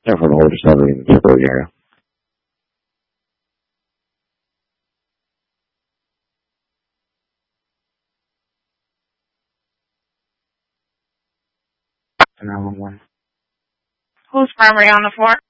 And from over 70 in the Chicago area. And 911. Who's primary on the floor?